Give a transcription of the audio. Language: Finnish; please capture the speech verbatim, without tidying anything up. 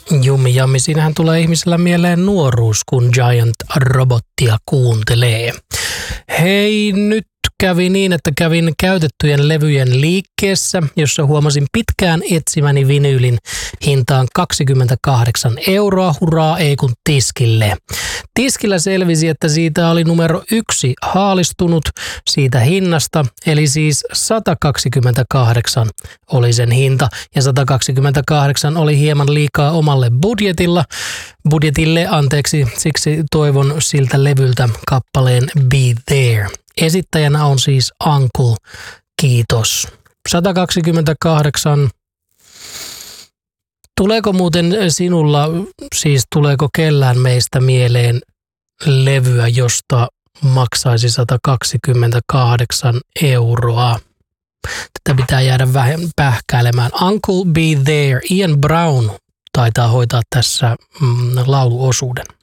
Jummi jammi, siinähän tulee ihmisellä mieleen nuoruus, kun Giant Robottia kuuntelee. Hei, nyt kävi niin, että kävin käytettyjen levyjen liikkeessä, jossa huomasin pitkään etsimäni vinyylin hintaan kaksikymmentäkahdeksan euroa, hurraa ei kun tiskille. Tiskillä selvisi, että siitä oli numero yksi haalistunut siitä hinnasta, eli siis sata kaksikymmentäkahdeksan oli sen hinta, ja sata kaksikymmentäkahdeksan oli hieman liikaa omalle budjetilla. budjetille, anteeksi, siksi toivon siltä levyltä kappaleen Be There. Esittäjänä on siis Uncle, kiitos. sata kaksikymmentäkahdeksan. Tuleeko muuten sinulla, siis tuleeko kellään meistä mieleen levyä, josta maksaisi sata kaksikymmentäkahdeksan euroa? Tätä pitää jäädä vähän pähkäilemään. Uncle Be There, Ian Brown taitaa hoitaa tässä mm, lauluosuuden.